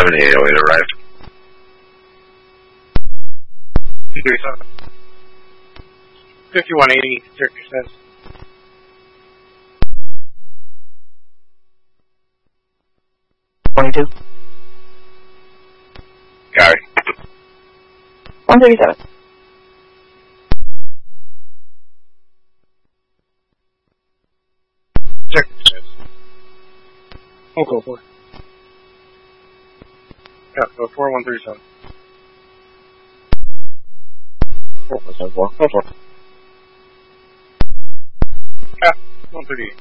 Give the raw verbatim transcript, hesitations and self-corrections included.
seven, eight oh eight arrived. two thirty-seven. fifty-one eighty, Syracuse says. twenty-two. Gary. one thirty-seven. Syracuse says. Oh, go for it. Yeah, go for one thirty-seven. four, four, seven, four. Go for it. Yeah, one thirty-eight.